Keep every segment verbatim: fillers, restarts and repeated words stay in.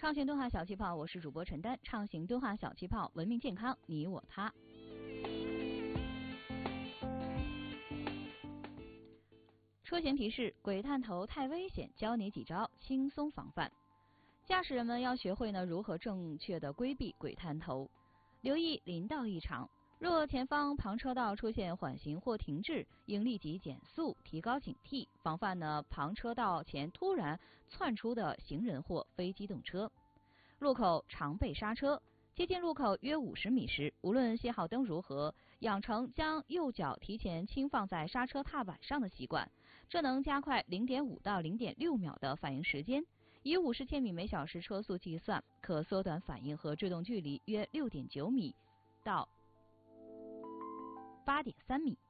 畅行敦化小气泡，我是主播陈丹。畅行敦化小气泡，文明健康，你我他。出行提示：鬼探头太危险，教你几招轻松防范。驾驶人们要学会呢如何正确的规避鬼探头，留意林道异常。若前方旁车道出现缓行或停滞，应立即减速，提高警惕，防范呢旁车道前突然窜出的行人或非机动车。路口常备刹车，接近路口约五十米时，无论信号灯如何，养成将右脚提前轻放在刹车踏板上的习惯，这能加快 零点五到零点六秒的反应时间。以五十千米每小时车速计算，可缩短反应和制动距离约 六点九米到八点三米。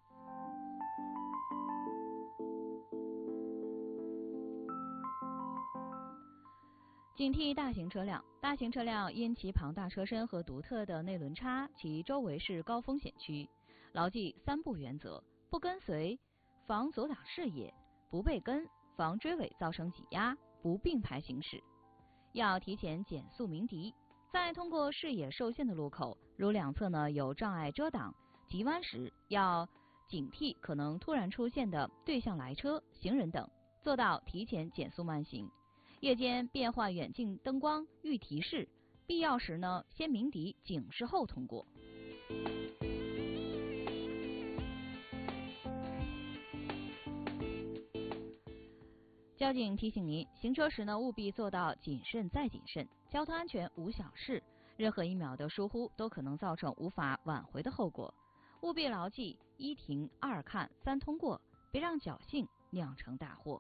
警惕大型车辆。大型车辆因其庞大车身和独特的内轮差，其周围是高风险区。牢记三不原则：不跟随，防阻挡视野；不被跟，防追尾造成挤压；不并排行驶。要提前减速鸣笛。在通过视野受限的路口，如两侧呢有障碍遮挡、急弯时，要警惕可能突然出现的对向来车、行人等，做到提前减速慢行。夜间变换远近灯光预提示，必要时呢先鸣笛警示后通过。交警提醒您，行车时呢务必做到谨慎再谨慎。交通安全无小事，任何一秒的疏忽都可能造成无法挽回的后果。务必牢记一停、二看、三通过，别让侥幸酿成大祸。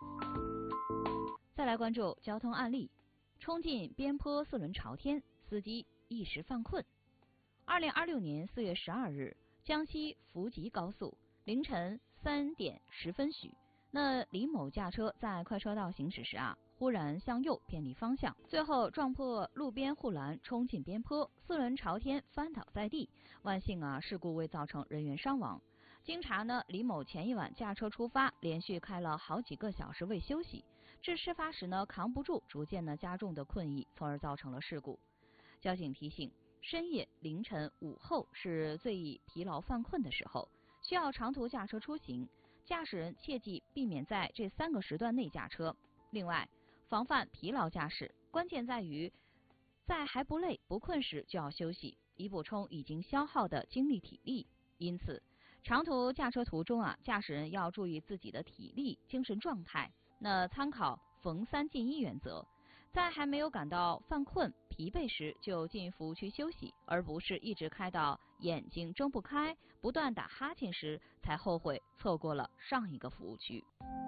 再来关注交通案例：冲进边坡四轮朝天，司机一时犯困。二零二六年四月十二日，江西福吉高速凌晨三点十分许，那李某驾车在快车道行驶时啊，忽然向右偏离方向，最后撞破路边护栏，冲进边坡，四轮朝天翻倒在地。万幸啊，事故未造成人员伤亡。经查呢，李某前一晚驾车出发，连续开了好几个小时未休息，至事发时呢扛不住，逐渐呢加重的困意，从而造成了事故。交警提醒：深夜、凌晨、午后是最易疲劳犯困的时候，需要长途驾车出行，驾驶人切记避免在这三个时段内驾车。另外，防范疲劳驾驶，关键在于在还不累不困时就要休息，以补充已经消耗的精力体力。因此，长途驾车途中啊，驾驶人要注意自己的体力、精神状态，那参考逢三进一原则，在还没有感到犯困、疲惫时就进服务区休息，而不是一直开到眼睛睁不开、不断打哈欠时才后悔错过了上一个服务区。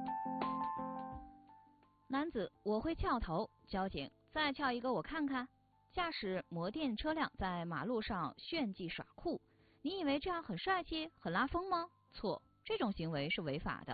男子：我会翘头。交警：再翘一个我看看。驾驶摩电车辆在马路上炫技耍酷，你以为这样很帅气、很拉风吗？错，这种行为是违法的。